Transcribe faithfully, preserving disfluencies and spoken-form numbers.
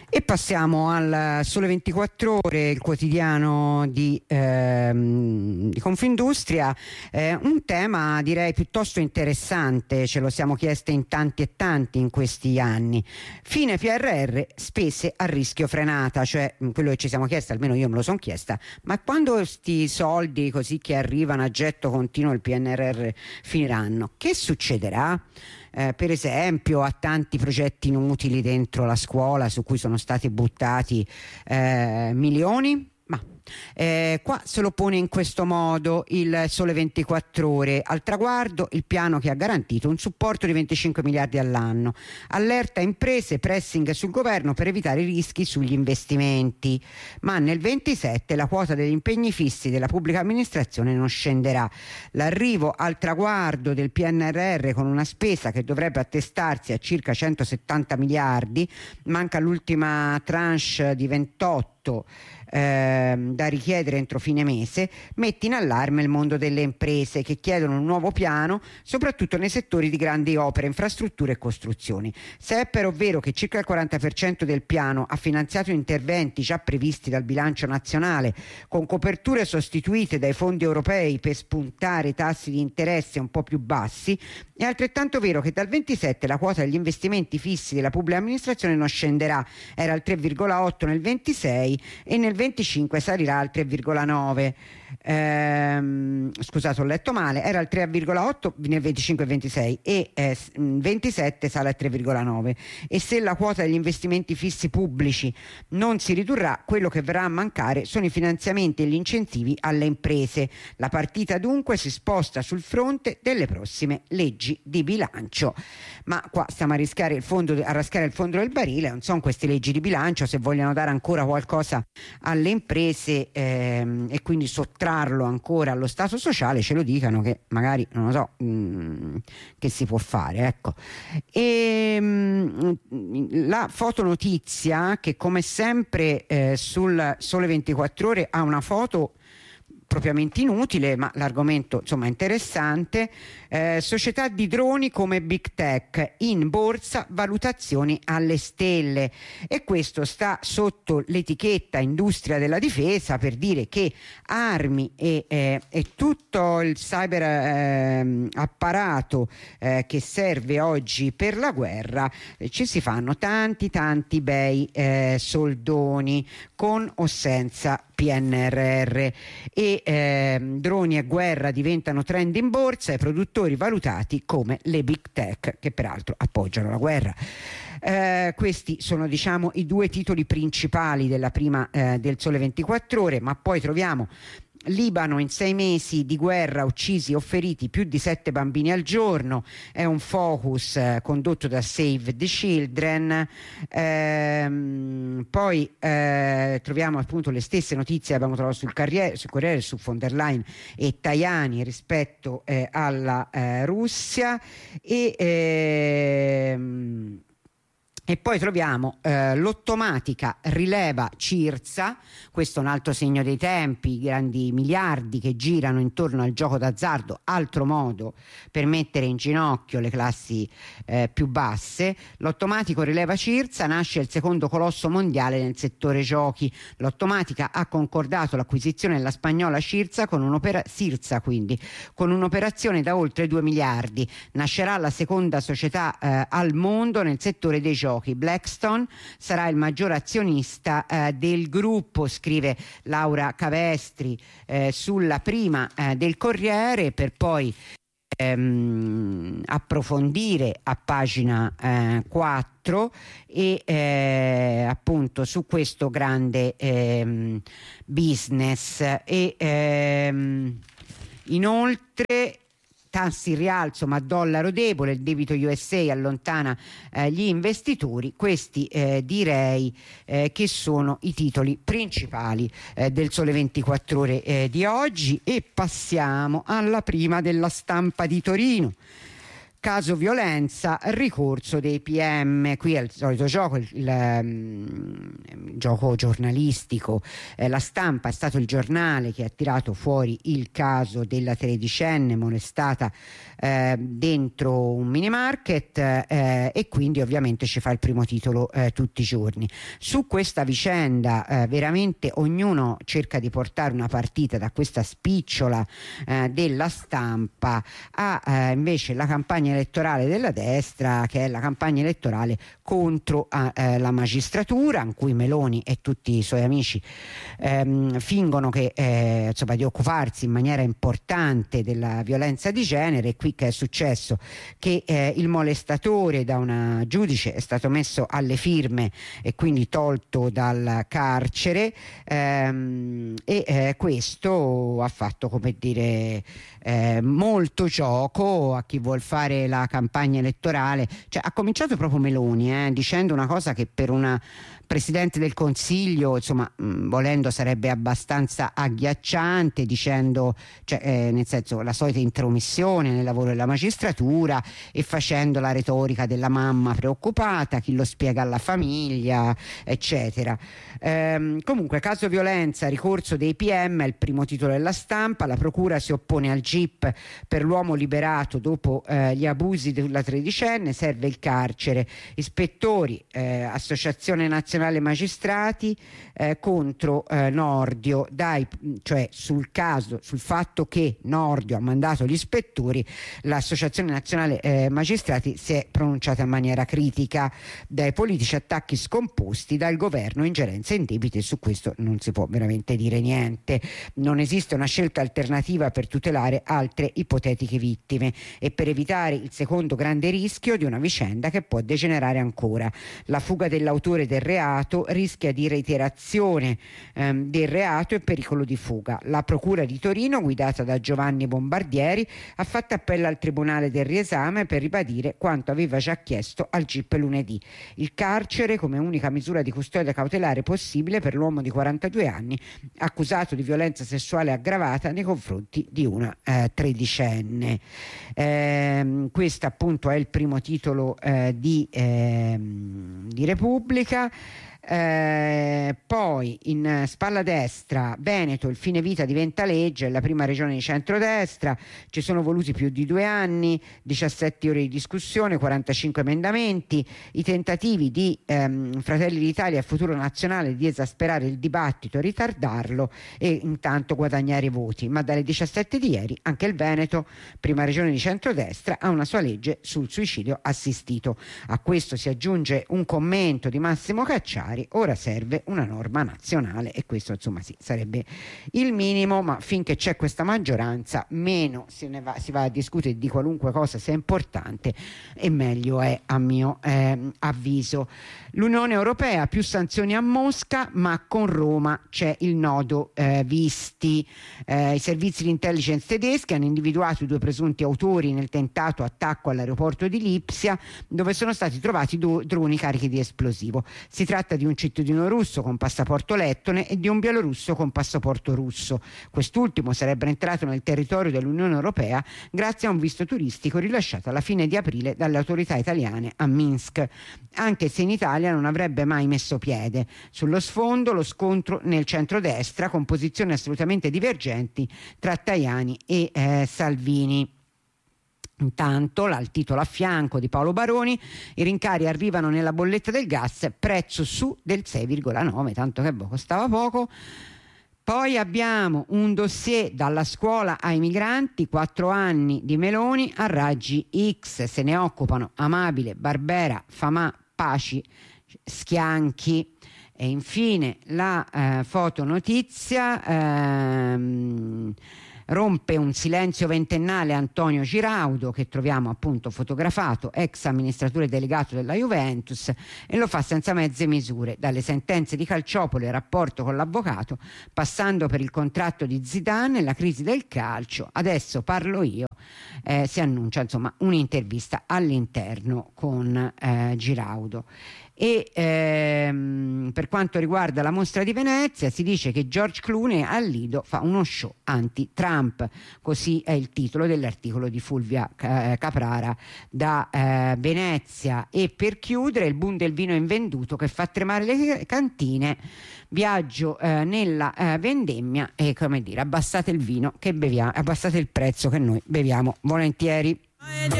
E passiamo al Sole ventiquattro Ore, il quotidiano di, ehm, di Confindustria. Eh, un tema direi piuttosto interessante, ce lo siamo chieste in tanti e tanti in questi anni. Fine P R R, spese a rischio frenata, cioè quello che ci siamo chiesti, almeno io me lo sono chiesta, ma quando sti soldi così che arrivano a getto continuo il P N R R finiranno? Che succederà? Eh, per esempio a tanti progetti inutili dentro la scuola su cui sono stati buttati eh, milioni? Ma eh, qua se lo pone in questo modo il Sole ventiquattro Ore. Al traguardo il piano che ha garantito un supporto di venticinque miliardi all'anno. Allerta imprese, pressing sul governo per evitare rischi sugli investimenti. Ma nel ventisette la quota degli impegni fissi della pubblica amministrazione non scenderà. L'arrivo al traguardo del P N R R con una spesa che dovrebbe attestarsi a circa centosettanta miliardi, manca l'ultima tranche di ventotto eh, da richiedere entro fine mese, mette in allarme il mondo delle imprese che chiedono un nuovo piano, soprattutto nei settori di grandi opere, infrastrutture e costruzioni. Se è però vero che circa il quaranta per cento del piano ha finanziato interventi già previsti dal bilancio nazionale con coperture sostituite dai fondi europei per spuntare tassi di interesse un po' più bassi, è altrettanto vero che dal ventisette la quota degli investimenti fissi della pubblica amministrazione non scenderà, era al tre virgola otto nel ventisei e nel venticinque salirà al tre virgola nove. Ehm, scusate, ho letto male, era al tre virgola otto nel venticinque e ventisei e eh, ventisette sale al tre virgola nove. E se la quota degli investimenti fissi pubblici non si ridurrà, quello che verrà a mancare sono i finanziamenti e gli incentivi alle imprese. La partita dunque si sposta sul fronte delle prossime leggi di bilancio. Ma qua stiamo a rischiare il fondo, a raschiare il fondo del barile. Non sono queste leggi di bilancio, se vogliono dare ancora qualcosa alle imprese ehm, e quindi sottrarlo ancora allo stato sociale, ce lo dicano, che magari non lo so mh, che si può fare, ecco. E mh, la fotonotizia, che come sempre eh, sul Sole ventiquattro Ore ha una foto propriamente inutile, ma l'argomento insomma è interessante. Eh, società di droni come Big Tech in borsa, valutazioni alle stelle, e questo sta sotto l'etichetta industria della difesa, per dire che armi e, eh, e tutto il cyber eh, apparato eh, che serve oggi per la guerra eh, ci si fanno tanti tanti bei eh, soldoni con o senza P N R R, e eh, droni e guerra diventano trend in borsa e produttori valutati come le Big Tech, che peraltro appoggiano la guerra. Eh, questi sono, diciamo, i due titoli principali della prima eh, del Sole ventiquattro Ore, ma poi troviamo Libano, in sei mesi di guerra uccisi o feriti più di sette bambini al giorno, è un focus eh, condotto da Save the Children. Ehm, poi eh, troviamo appunto le stesse notizie che abbiamo trovato sul, Carriere, sul Corriere, su von der Leyen e Tajani rispetto eh, alla eh, Russia, e ehm, E poi troviamo eh, l'Ottomatica rileva Cirsa, questo è un altro segno dei tempi, i grandi miliardi che girano intorno al gioco d'azzardo, altro modo per mettere in ginocchio le classi eh, più basse. L'Ottomatico rileva Cirsa, nasce il secondo colosso mondiale nel settore giochi. L'Ottomatica ha concordato l'acquisizione della spagnola Cirsa con un'opera- Sirsa, quindi, con un'operazione da oltre due miliardi. Nascerà la seconda società eh, al mondo nel settore dei giochi. Blackstone sarà il maggior azionista eh, del gruppo, scrive Laura Cavestri eh, sulla prima eh, del Corriere, per poi ehm, approfondire a pagina eh, quattro e eh, appunto su questo grande ehm, business. E ehm, inoltre tassi in rialzo ma dollaro debole, il debito U S A allontana eh, gli investitori. Questi eh, direi eh, che sono i titoli principali eh, del Sole ventiquattro Ore eh, di oggi, e passiamo alla prima della Stampa di Torino. Caso violenza, ricorso dei P M. Qui è il solito gioco, il, il, um, il gioco giornalistico. Eh, La Stampa è stato il giornale che ha tirato fuori il caso della tredicenne molestata eh, dentro un mini market eh, e quindi ovviamente ci fa il primo titolo eh, tutti i giorni. Su questa vicenda eh, veramente ognuno cerca di portare una partita, da questa spicciola eh, della Stampa a eh, invece la campagna elettorale della destra, che è la campagna elettorale contro eh, la magistratura, in cui Meloni e tutti i suoi amici ehm, fingono che, eh, insomma, di occuparsi in maniera importante della violenza di genere. Qui che è successo? Che eh, il molestatore da una giudice è stato messo alle firme e quindi tolto dal carcere ehm, e eh, questo ha fatto, come dire, eh, molto gioco a chi vuol fare la campagna elettorale. Cioè, ha cominciato proprio Meloni eh, dicendo una cosa che per una Presidente del Consiglio, insomma, mh, volendo sarebbe abbastanza agghiacciante, dicendo, cioè, eh, nel senso, la solita intromissione nel lavoro della magistratura e facendo la retorica della mamma preoccupata, chi lo spiega alla famiglia, eccetera. Ehm, comunque, caso violenza, ricorso dei P M, è il primo titolo della Stampa. La procura si oppone al G I P per l'uomo liberato dopo eh, gli abusi della tredicenne, serve il carcere. Ispettori, eh, Associazione Nazionale Magistrati eh, contro eh, Nordio, dai, cioè sul caso, sul fatto che Nordio ha mandato gli ispettori, l'Associazione Nazionale eh, Magistrati si è pronunciata in maniera critica. Dai politici attacchi scomposti, dal governo ingerenze indebite, e su questo non si può veramente dire niente. Non esiste una scelta alternativa per tutelare altre ipotetiche vittime e per evitare il secondo grande rischio di una vicenda che può degenerare ancora. La fuga dell'autore del reato rischia di reiterazione ehm, del reato e pericolo di fuga. La procura di Torino, guidata da Giovanni Bombardieri, ha fatto appello al Tribunale del riesame per ribadire quanto aveva già chiesto al G I P lunedì: il carcere come unica misura di custodia cautelare possibile per l'uomo di quarantadue anni accusato di violenza sessuale aggravata nei confronti di una eh, tredicenne. Eh, questo appunto è il primo titolo eh, di, eh, di Repubblica. Eh, poi in spalla destra, Veneto, il fine vita diventa legge, è la prima regione di centrodestra, ci sono voluti più di due anni, diciassette ore di discussione, quarantacinque emendamenti, i tentativi di ehm, Fratelli d'Italia e Futuro Nazionale di esasperare il dibattito, ritardarlo e intanto guadagnare voti, ma dalle diciassette di ieri anche il Veneto, prima regione di centrodestra, ha una sua legge sul suicidio assistito. A questo si aggiunge un commento di Massimo Cacciari: ora serve una norma nazionale, e questo insomma sì, sarebbe il minimo, ma finché c'è questa maggioranza meno se ne va, si va a discutere di qualunque cosa sia importante e meglio è, a mio eh, avviso. L'Unione Europea, più sanzioni a Mosca, ma con Roma c'è il nodo eh, visti. Eh, i servizi di intelligence tedeschi hanno individuato i due presunti autori nel tentato attacco all'aeroporto di Lipsia, dove sono stati trovati due droni carichi di esplosivo. Si tratta di un cittadino russo con passaporto lettone e di un bielorusso con passaporto russo. Quest'ultimo sarebbe entrato nel territorio dell'Unione Europea grazie a un visto turistico rilasciato alla fine di aprile dalle autorità italiane a Minsk, anche se in Italia non avrebbe mai messo piede. Sullo sfondo lo scontro nel centrodestra, con posizioni assolutamente divergenti tra Tajani e eh, Salvini. Intanto, al titolo a fianco di Paolo Baroni, i rincari arrivano nella bolletta del gas, prezzo su del sei virgola nove, tanto che costava poco. Poi abbiamo un dossier dalla scuola ai migranti, quattro anni di Meloni a raggi X, se ne occupano Amabile, Barbera, Famà, Paci, Schianchi. E infine la eh, fotonotizia, ehm, rompe un silenzio ventennale Antonio Giraudo, che troviamo appunto fotografato, ex amministratore delegato della Juventus, e lo fa senza mezze misure, dalle sentenze di Calciopoli e rapporto con l'avvocato, passando per il contratto di Zidane e la crisi del calcio. Adesso parlo io. Eh, si annuncia insomma un'intervista all'interno con eh, Giraudo. E ehm, per quanto riguarda la mostra di Venezia si dice che George Clooney al Lido fa uno show anti-Trump, così è il titolo dell'articolo di Fulvia Caprara da eh, Venezia. E per chiudere, il boom del vino invenduto che fa tremare le cantine, viaggio eh, nella eh, vendemmia, e come dire, abbassate il vino che beviamo, abbassate il prezzo che noi beviamo volentieri.